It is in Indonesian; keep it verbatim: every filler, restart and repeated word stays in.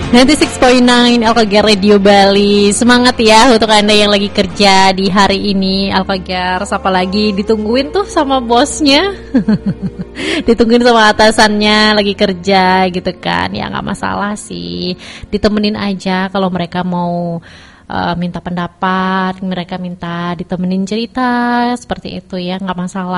sembilan puluh enam koma sembilan Alkagar Radio Bali. Semangat ya untuk Anda yang lagi kerja di hari ini Alkagar. Siapa lagi ditungguin tuh sama bosnya. Ditungguin sama atasannya lagi kerja gitu kan. Ya gak masalah sih, ditemenin aja kalau mereka mau uh, minta pendapat, mereka minta ditemenin cerita seperti itu ya, gak masalah.